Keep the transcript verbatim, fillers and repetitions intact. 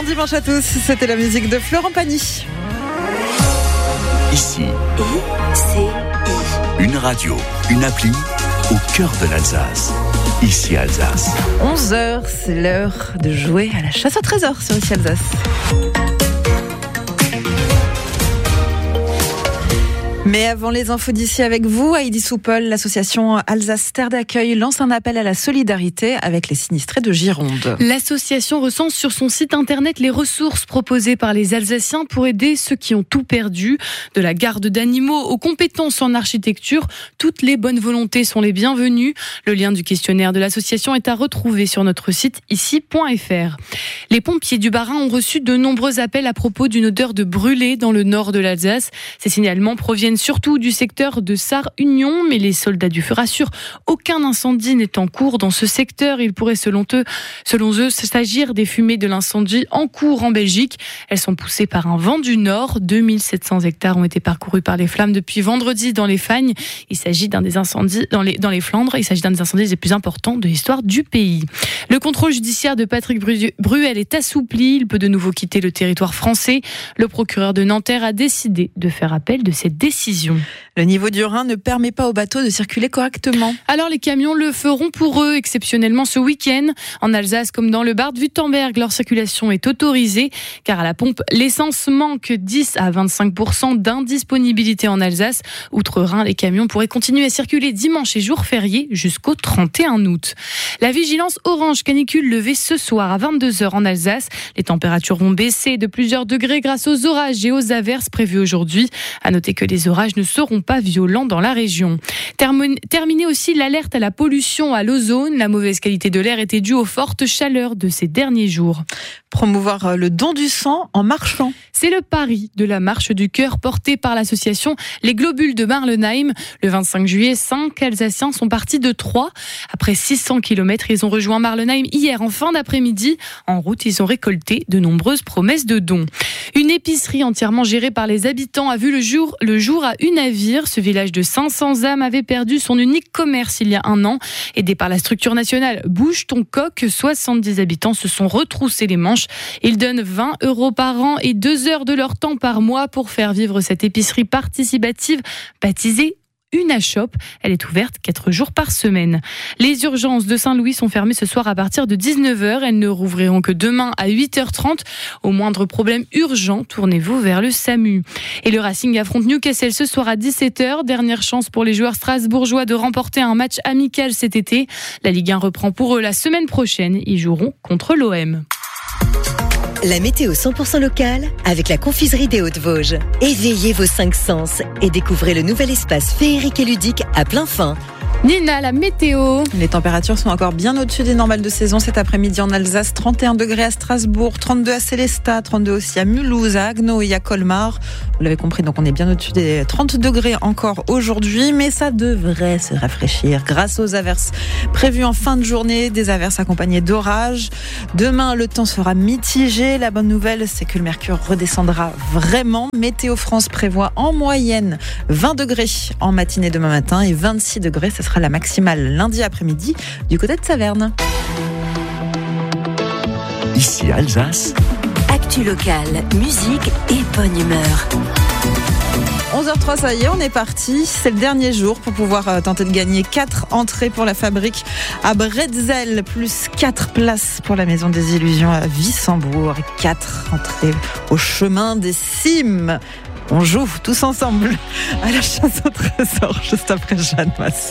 Bon dimanche à tous, c'était la musique de Florent Pagny. Ici, I C I. une radio, une appli au cœur de l'Alsace. Ici Alsace. onze heures, c'est l'heure de jouer à la chasse au trésor sur Ici Alsace. Mais avant les infos d'ici avec vous, Heidi Soupol, l'association Alsace Terre d'Accueil lance un appel à la solidarité avec les sinistrés de Gironde. L'association recense sur son site internet les ressources proposées par les Alsaciens pour aider ceux qui ont tout perdu. De la garde d'animaux aux compétences en architecture, toutes les bonnes volontés sont les bienvenues. Le lien du questionnaire de l'association est à retrouver sur notre site ici point f r. Les pompiers du Bas-Rhin ont reçu de nombreux appels à propos d'une odeur de brûlé dans le nord de l'Alsace. Ces signalements proviennent surtout du secteur de Sarre-Union, mais les soldats du feu rassurent, aucun incendie n'est en cours dans ce secteur. Il pourrait selon eux, selon eux s'agir des fumées de l'incendie en cours en Belgique. Elles sont poussées par un vent du nord. deux mille sept cents hectares ont été parcourus par les flammes depuis vendredi dans les Fagnes. Il s'agit d'un des incendies dans les, dans les Flandres. Il s'agit d'un des incendies les plus importants de l'histoire du pays. Le contrôle judiciaire de Patrick Bruel est assoupli. Il peut de nouveau quitter le territoire français. Le procureur de Nanterre a décidé de faire appel de cette décision. Le niveau du Rhin ne permet pas aux bateaux de circuler correctement. Alors les camions le feront pour eux, exceptionnellement ce week-end. En Alsace comme dans le Bade-Württemberg, leur circulation est autorisée, car à la pompe, l'essence manque dix à vingt-cinq pour cent d'indisponibilité en Alsace. Outre-Rhin, les camions pourraient continuer à circuler dimanche et jour férié jusqu'au trente et un août. La vigilance orange canicule levée ce soir à vingt-deux heures en Alsace. Les températures vont baisser de plusieurs degrés grâce aux orages et aux averses prévus aujourd'hui. À noter que les orages ne seront pas violents dans la région. Terminer aussi l'alerte à la pollution à l'ozone. La mauvaise qualité de l'air était due aux fortes chaleurs de ces derniers jours. Promouvoir le don du sang en marchant. C'est le pari de la marche du cœur portée par l'association Les Globules de Marlenheim. Le vingt-cinq juillet, cinq Alsaciens sont partis de Troyes. Après six cents kilomètres, ils ont rejoint Marlenheim hier en fin d'après-midi. En route, ils ont récolté de nombreuses promesses de dons. Une épicerie entièrement gérée par les habitants a vu le jour, le jour à Unavir. Ce village de cinq cents âmes avait perdu son unique commerce il y a un an. Aidé par la structure nationale Bouge ton coq, soixante-dix habitants se sont retroussés les manches. Ils donnent vingt euros par an et deux heures de leur temps par mois pour faire vivre cette épicerie participative baptisée Una Shop. Elle est ouverte quatre jours par semaine. Les urgences de Saint-Louis sont fermées ce soir à partir de dix-neuf heures. Elles ne rouvriront que demain à huit heures trente. Au moindre problème urgent, tournez-vous vers le SAMU. Et le Racing affronte Newcastle ce soir à dix-sept heures. Dernière chance pour les joueurs strasbourgeois de remporter un match amical cet été. La Ligue un reprend pour eux la semaine prochaine. Ils joueront contre l'O M. La météo cent pour cent locale avec la confiserie des Hautes-Vosges. Éveillez vos cinq sens et découvrez le nouvel espace féerique et ludique à plein fin. Nina, la météo. Les températures sont encore bien au-dessus des normales de saison cet après-midi en Alsace. trente et un degrés à Strasbourg, trente-deux à Célestat, trente-deux aussi à Mulhouse, à Haguenau et à Colmar. Vous l'avez compris, donc on est bien au-dessus des trente degrés encore aujourd'hui, mais ça devrait se rafraîchir grâce aux averses prévues en fin de journée, des averses accompagnées d'orages. Demain, le temps sera mitigé. La bonne nouvelle, c'est que le mercure redescendra vraiment. Météo France prévoit en moyenne vingt degrés en matinée demain matin et vingt-six degrés, ça sera la maximale lundi après-midi du côté de Saverne. Ici Alsace. Actu locale, musique et bonne humeur. onze heures zéro trois, ça y est, on est parti. C'est le dernier jour pour pouvoir tenter de gagner quatre entrées pour la fabrique à Bretzel, plus quatre places pour la Maison des Illusions à Wissembourg et quatre entrées au chemin des cimes. On joue tous ensemble à la chasse au trésor juste après Jeanne Masse.